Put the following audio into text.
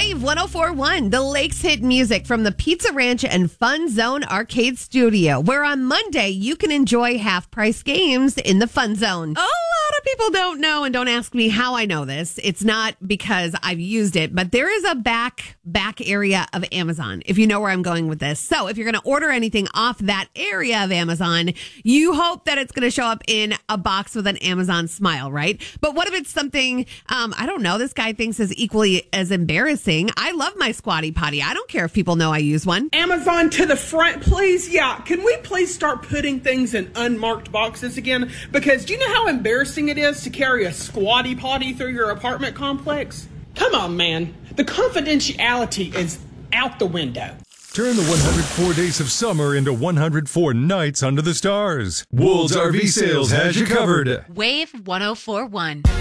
Wave 1041, the Lakes hit music from the Pizza Ranch and Fun Zone Arcade Studio, where on Monday you can enjoy half-price games in the Fun Zone. A lot of people don't know, and don't ask me how I know this. It's not because I've used it, but there is a back area of Amazon, if you know where I'm going with this. So if you're going to order anything off that area of Amazon, you hope that it's going to show up in a box with an Amazon smile, right? But what if it's something, I don't know, this guy thinks is equally as embarrassing? I love my Squatty Potty. I don't care if people know I use one. Amazon to the front, please. Yeah, can we please start putting things in unmarked boxes again? Because do you know how embarrassing it is to carry a Squatty Potty through your apartment complex? Come on, man. The confidentiality is out the window. Turn the 104 days of summer into 104 nights under the stars. Wool's RV Sales has you covered. Wave 1041.